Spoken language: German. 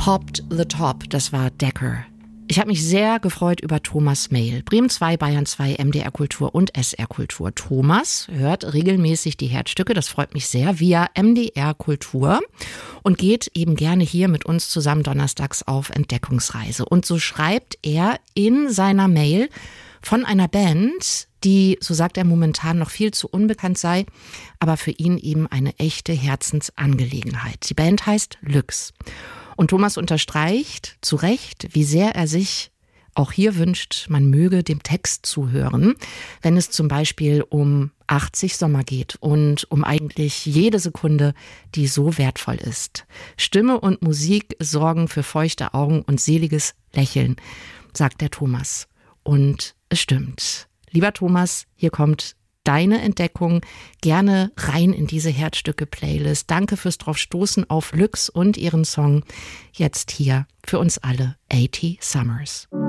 Hopped the Top, das war Decker. Ich habe mich sehr gefreut über Thomas Mail. Bremen 2, Bayern 2, MDR Kultur und SR Kultur. Thomas hört regelmäßig die Herzstücke, das freut mich sehr, via MDR Kultur und geht eben gerne hier mit uns zusammen donnerstags auf Entdeckungsreise. Und so schreibt er in seiner Mail von einer Band, die, so sagt er, momentan noch viel zu unbekannt sei, aber für ihn eben eine echte Herzensangelegenheit. Die Band heißt Lux. Und Thomas unterstreicht zu Recht, wie sehr er sich auch hier wünscht, man möge dem Text zuhören, wenn es zum Beispiel um 80 Sommer geht und um eigentlich jede Sekunde, die so wertvoll ist. Stimme und Musik sorgen für feuchte Augen und seliges Lächeln, sagt der Thomas. Und es stimmt. Lieber Thomas, hier kommt deine Entdeckung, gerne rein in diese Herzstücke-Playlist. Danke fürs Draufstoßen auf Lux und ihren Song. Jetzt hier für uns alle 80 Summers.